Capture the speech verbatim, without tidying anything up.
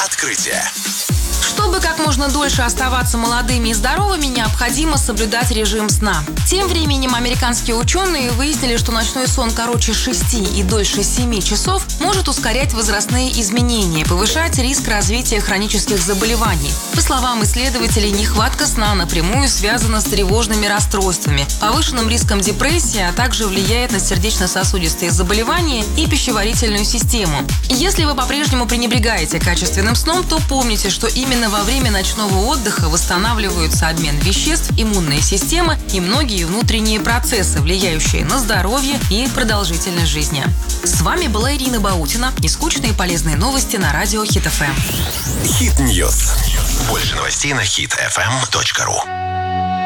Открытие. Чтобы как можно дольше оставаться молодыми и здоровыми, необходимо соблюдать режим сна. Тем временем американские ученые выяснили, что ночной сон короче шести и дольше семи часов может ускорять возрастные изменения, повышать риск развития хронических заболеваний. По словам исследователей, нехватка сна напрямую связана с тревожными расстройствами, повышенным риском депрессии, а также влияет на сердечно-сосудистые заболевания и пищеварительную систему. Если вы по-прежнему пренебрегаете качественным сном, то помните, что именно во время ночного отдыха восстанавливаются обмен веществ, иммунная система и многие внутренние процессы, влияющие на здоровье и продолжительность жизни. С вами была Ирина Баутина. Нескучные и полезные новости на радио Хит эф эм. Хит Ньюс. Больше новостей на хит эф эм точка ру.